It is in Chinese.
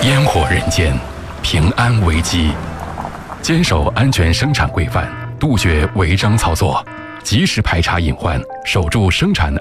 烟火人间，平安危机。坚守安全生产规范，杜绝违章操作，及时排查隐患，守住生产